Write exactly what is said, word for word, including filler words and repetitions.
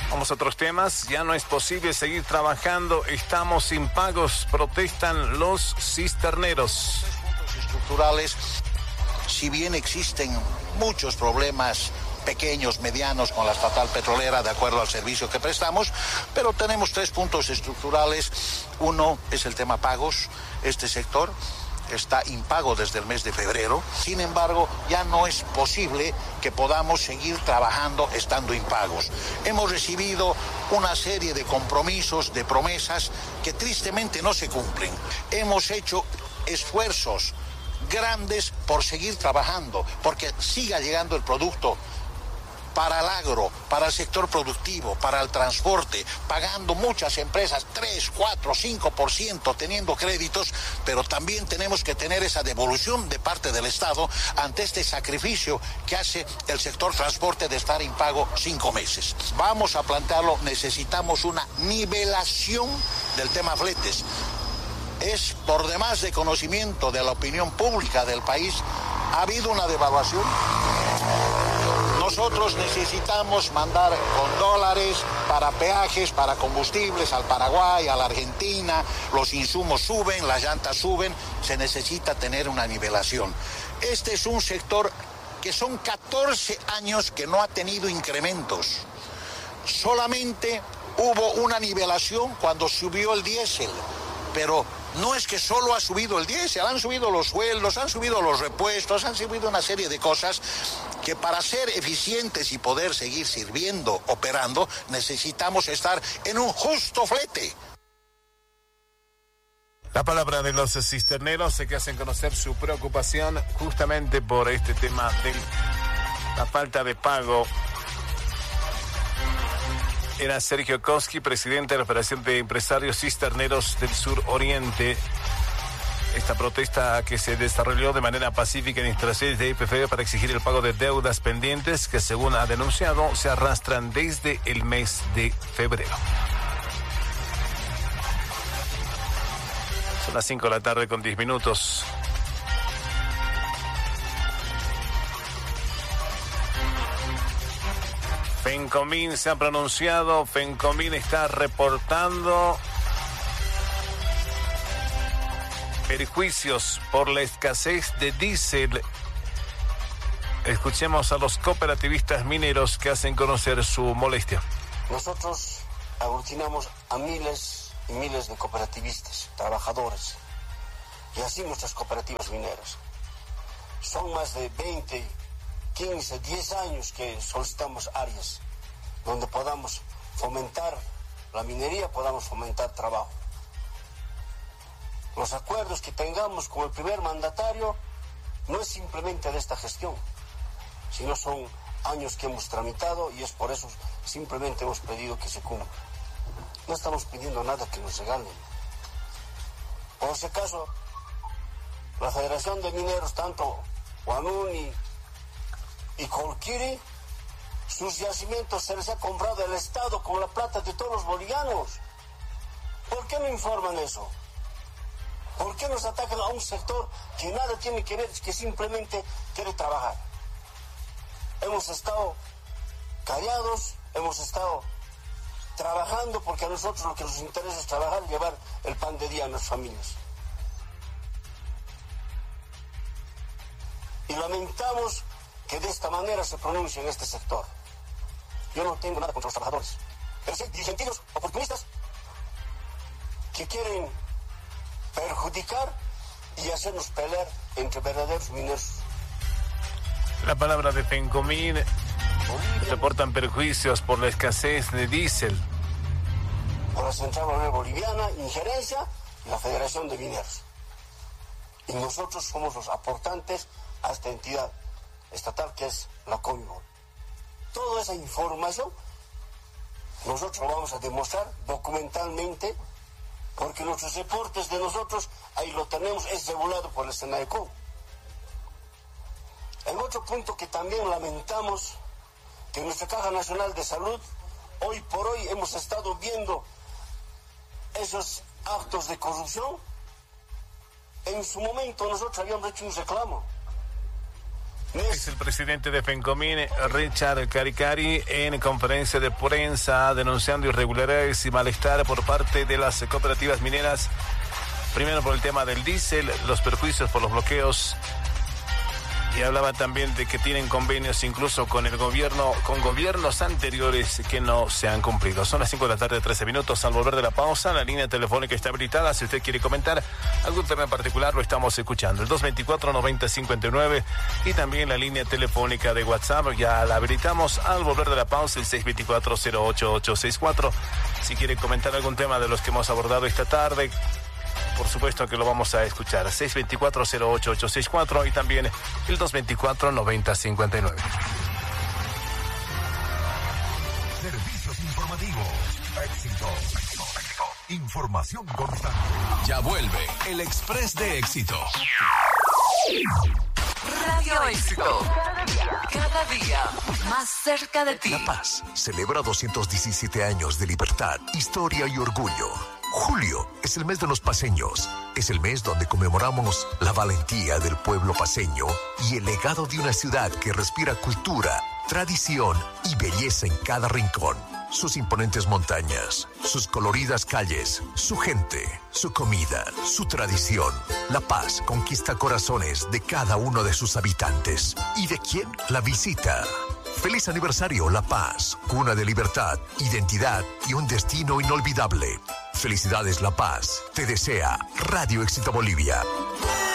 Vamos a otros temas. Ya no es posible seguir trabajando. Estamos sin pagos, protestan los cisterneros. Puntos estructurales, si bien existen muchos problemas pequeños, medianos con la estatal petrolera de acuerdo al servicio que prestamos, pero tenemos tres puntos estructurales. Uno es el tema pagos. Este sector está impago desde el mes de febrero. Sin embargo, ya no es posible que podamos seguir trabajando estando impagos. Hemos recibido una serie de compromisos, de promesas que tristemente no se cumplen. Hemos hecho esfuerzos grandes por seguir trabajando, porque siga llegando el producto para el agro, para el sector productivo, para el transporte, pagando muchas empresas tres, cuatro, cinco por ciento, teniendo créditos, pero también tenemos que tener esa devolución de parte del Estado ante este sacrificio que hace el sector transporte de estar impago cinco meses. Vamos a plantearlo, necesitamos una nivelación del tema fletes. Es por demás de conocimiento de la opinión pública del país, ha habido una devaluación. Nosotros necesitamos mandar con dólares para peajes, para combustibles al Paraguay, a la Argentina, los insumos suben, las llantas suben, se necesita tener una nivelación. Este es un sector que son catorce años que no ha tenido incrementos. Solamente hubo una nivelación cuando subió el diésel, pero no es que solo ha subido el diésel, han subido los sueldos, han subido los repuestos, han subido una serie de cosas que para ser eficientes y poder seguir sirviendo, operando, necesitamos estar en un justo flete. La palabra de los cisterneros que hacen conocer su preocupación justamente por este tema de la falta de pago. Era Sergio Koski, presidente de la Federación de Empresarios Cisterneros del Sur Oriente. Esta protesta que se desarrolló de manera pacífica en instalaciones de Y P F para exigir el pago de deudas pendientes que, según ha denunciado, se arrastran desde el mes de febrero. Son las cinco de la tarde con diez minutos. Fencomín se ha pronunciado, Fencomín está reportando perjuicios por la escasez de diésel. Escuchemos a los cooperativistas mineros que hacen conocer su molestia. Nosotros aglutinamos a miles y miles de cooperativistas, trabajadores, y así nuestras cooperativas mineras. Son más de veinte, quince, diez años que solicitamos áreas donde podamos fomentar la minería, podamos fomentar trabajo. Los acuerdos que tengamos con el primer mandatario no es simplemente de esta gestión, sino son años que hemos tramitado y es por eso simplemente hemos pedido que se cumpla. No estamos pidiendo nada que nos regalen. Por si acaso, la Federación de Mineros, tanto Huanuni y Colquiri, sus yacimientos se les ha comprado el Estado con la plata de todos los bolivianos. ¿Por qué no informan eso? ¿Por qué nos atacan a un sector que nada tiene que ver, que simplemente quiere trabajar? Hemos estado callados, hemos estado trabajando porque a nosotros lo que nos interesa es trabajar y llevar el pan de día a nuestras familias. Y lamentamos que de esta manera se pronuncie en este sector. Yo no tengo nada contra los trabajadores, pero sí hay dirigentes oportunistas que quieren perjudicar y hacernos pelear entre verdaderos mineros. La palabra de Fencomín. Reportan perjuicios por la escasez de diésel. Por la Central Obrera Boliviana, injerencia y la Federación de Mineros. Y nosotros somos los aportantes a esta entidad estatal que es la Comibol. Toda esa información nosotros lo vamos a demostrar documentalmente, porque nuestros reportes de nosotros, ahí lo tenemos, es regulado por el SENAECO. El otro punto que también lamentamos, que nuestra Caja Nacional de Salud, hoy por hoy hemos estado viendo esos actos de corrupción. En su momento nosotros habíamos hecho un reclamo. Es el presidente de FENCOMIN, Richard Caricari, en conferencia de prensa denunciando irregularidades y malestar por parte de las cooperativas mineras. Primero por el tema del diésel, los perjuicios por los bloqueos. Y hablaba también de que tienen convenios incluso con el gobierno, con gobiernos anteriores que no se han cumplido. Son las cinco de la tarde, trece minutos. Al volver de la pausa, la línea telefónica está habilitada. Si usted quiere comentar algún tema en particular, lo estamos escuchando. El dos veinticuatro, noventa cincuenta y nueve y también la línea telefónica de WhatsApp. Ya la habilitamos al volver de la pausa, el seis veinticuatro, cero ocho ocho seis cuatro. Si quiere comentar algún tema de los que hemos abordado esta tarde, por supuesto que lo vamos a escuchar. seis veinticuatro, cero ocho ocho seis cuatro y también el dos veinticuatro, noventa cincuenta y nueve. Servicios informativos. Éxito. Éxito. Éxito. Información constante. Ya vuelve el Express de Éxito. Radio Éxito. Cada día, cada día más cerca de ti. La Paz celebra doscientos diecisiete años de libertad, historia y orgullo. Julio es el mes de los paceños. Es el mes donde conmemoramos la valentía del pueblo paceño y el legado de una ciudad que respira cultura, tradición y belleza en cada rincón. Sus imponentes montañas, sus coloridas calles, su gente, su comida, su tradición. La Paz conquista corazones de cada uno de sus habitantes. ¿Y de quién la visita? Feliz aniversario, La Paz, cuna de libertad, identidad y un destino inolvidable. Felicidades, La Paz. Te desea Radio Éxito Bolivia.